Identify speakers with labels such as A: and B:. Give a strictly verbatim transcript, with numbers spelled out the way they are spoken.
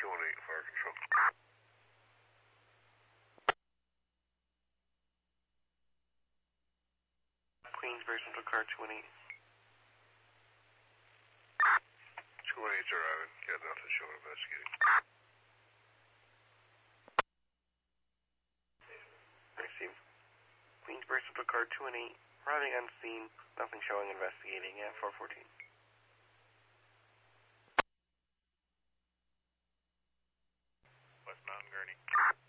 A: two one eight, fire control.
B: Queensbury Central Car two one eight.
A: two one eight's arriving. Get out to the show investigating.
B: Received. Queensbury Central Car two one eight. Arriving on scene. Nothing showing, investigating at four fourteen.
A: West Mountain Gurney.